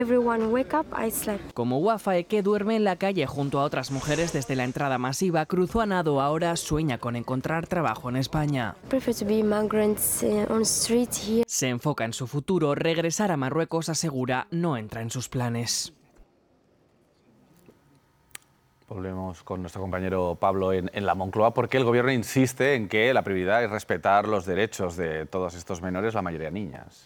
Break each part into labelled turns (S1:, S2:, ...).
S1: Everyone wake up, I slept.
S2: Como Wafae, que duerme en la calle junto a otras mujeres desde la entrada masiva, cruzó a nado, ahora sueña con encontrar trabajo en España.
S1: Prefer to be migrants on street here.
S2: Se enfoca en su futuro, regresar a Marruecos, asegura, no entra en sus planes.
S3: Volvemos con nuestro compañero Pablo en la Moncloa, porque el Gobierno insiste en que la prioridad es respetar los derechos de todos estos menores, la mayoría niñas.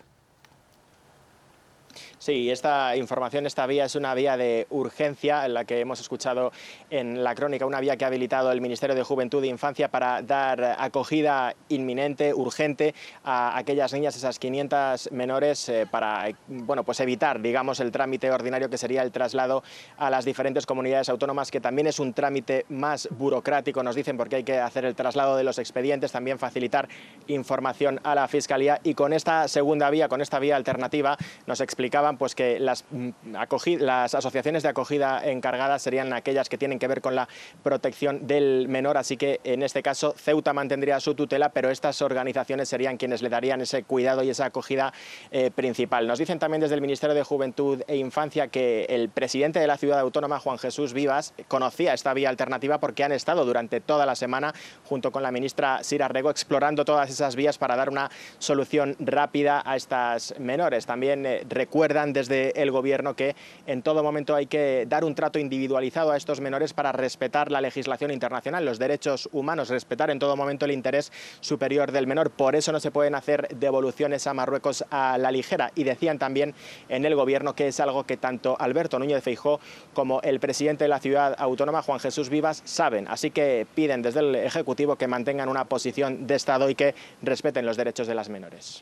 S4: Sí, esta información, esta vía es una vía de urgencia en la que hemos escuchado en la crónica, una vía que ha habilitado el Ministerio de Juventud e Infancia para dar acogida inminente, urgente a aquellas niñas, esas 500 menores, para pues evitar, digamos, el trámite ordinario que sería el traslado a las diferentes comunidades autónomas, que también es un trámite más burocrático, nos dicen, porque hay que hacer el traslado de los expedientes, también facilitar información a la Fiscalía. Y con esta segunda vía, con esta vía alternativa, nos explicaban pues que las asociaciones de acogida encargadas serían aquellas que tienen que ver con la protección del menor, así que en este caso Ceuta mantendría su tutela, pero estas organizaciones serían quienes le darían ese cuidado y esa acogida principal. Nos dicen también desde el Ministerio de Juventud e Infancia que el presidente de la ciudad autónoma, Juan Jesús Vivas, conocía esta vía alternativa porque han estado durante toda la semana junto con la ministra Sira Rego explorando todas esas vías para dar una solución rápida a estas menores. También recuerdan desde el Gobierno que en todo momento hay que dar un trato individualizado a estos menores para respetar la legislación internacional, los derechos humanos, respetar en todo momento el interés superior del menor. Por eso no se pueden hacer devoluciones a Marruecos a la ligera. Y decían también en el Gobierno que es algo que tanto Alberto Núñez Feijóo como el presidente de la ciudad autónoma, Juan Jesús Vivas, saben. Así que piden desde el Ejecutivo que mantengan una posición de Estado y que respeten los derechos de las menores.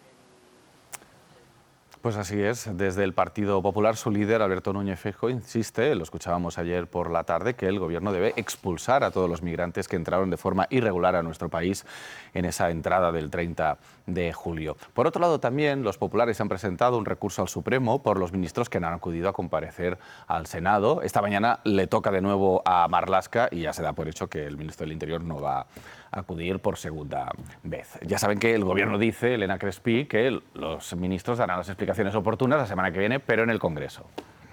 S3: Pues así es, desde el Partido Popular su líder, Alberto Núñez Feijóo, insiste, lo escuchábamos ayer por la tarde, que el Gobierno debe expulsar a todos los migrantes que entraron de forma irregular a nuestro país en esa entrada del 30 de julio. Por otro lado, también los populares han presentado un recurso al Supremo por los ministros que no han acudido a comparecer al Senado. Esta mañana le toca de nuevo a Marlaska y ya se da por hecho que el ministro del Interior no va a acudir por segunda vez. Ya saben que el Gobierno dice, Elena Crespí, que los ministros darán las explicaciones oportunas la semana que viene, pero en el Congreso.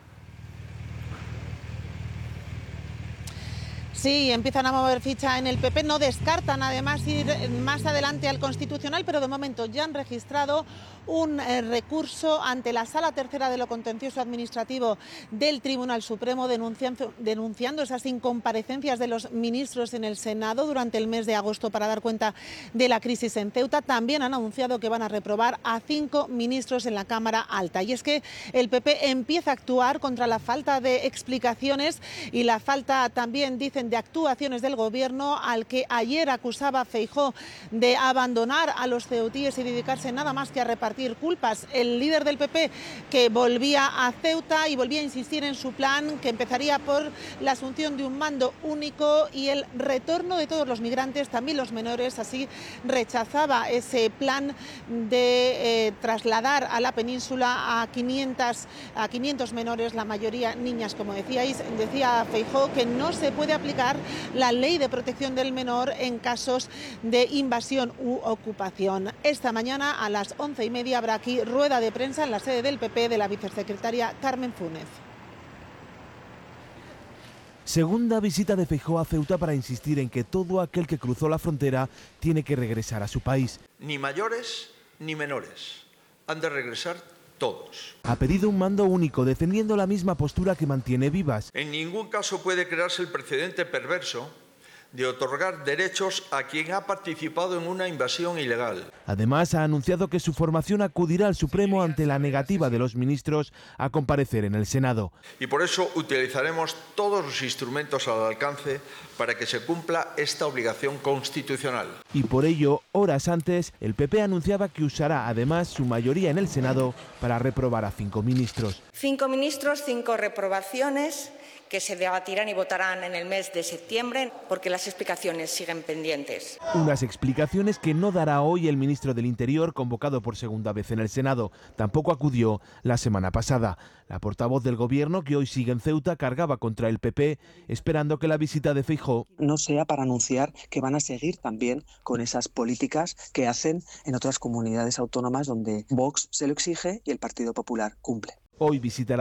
S5: Sí, empiezan a mover ficha en el PP, no descartan además ir más adelante al Constitucional, pero de momento ya han registrado un recurso ante la Sala Tercera de lo Contencioso Administrativo del Tribunal Supremo denunciando esas incomparecencias de los ministros en el Senado durante el mes de agosto para dar cuenta de la crisis en Ceuta. También han anunciado que van a reprobar a 5 ministros en la Cámara Alta. Y es que el PP empieza a actuar contra la falta de explicaciones y la falta también, dicen, de actuaciones del Gobierno, al que ayer acusaba Feijóo de abandonar a los ceutíes y dedicarse nada más que a repartir culpas. El líder del PP, que volvía a Ceuta y volvía a insistir en su plan, que empezaría por la asunción de un mando único y el retorno de todos los migrantes, también los menores. Así rechazaba ese plan de trasladar a la península a 500 menores, la mayoría niñas, como decíais. Decía Feijóo que no se puede aplicar la ley de protección del menor en casos de invasión u ocupación. Esta mañana a las 11:30 habrá aquí rueda de prensa en la sede del PP de la vicesecretaria Carmen Funes.
S6: Segunda visita de Feijóo a Ceuta para insistir en que todo aquel que cruzó la frontera tiene que regresar a su país.
S7: Ni mayores ni menores. Han de regresar todos.
S6: Ha pedido un mando único, defendiendo la misma postura que mantiene Vivas.
S7: En ningún caso puede crearse el precedente perverso de otorgar derechos a quien ha participado en una invasión ilegal.
S6: Además, ha anunciado que su formación acudirá al Supremo ante la negativa de los ministros a comparecer en el Senado.
S7: Y por eso utilizaremos todos los instrumentos al alcance para que se cumpla esta obligación constitucional.
S6: Y por ello, horas antes, el PP anunciaba que usará además su mayoría en el Senado para reprobar a 5 ministros.
S8: 5 ministros, 5 reprobaciones que se debatirán y votarán en el mes de septiembre, porque la las explicaciones siguen pendientes.
S6: Unas explicaciones que no dará hoy el ministro del Interior, convocado por segunda vez en el Senado. Tampoco acudió la semana pasada. La portavoz del Gobierno, que hoy sigue en Ceuta, cargaba contra el PP, esperando que la visita de Feijóo
S9: no sea para anunciar que van a seguir también con esas políticas que hacen en otras comunidades autónomas donde Vox se lo exige y el Partido Popular cumple.
S6: Hoy visitará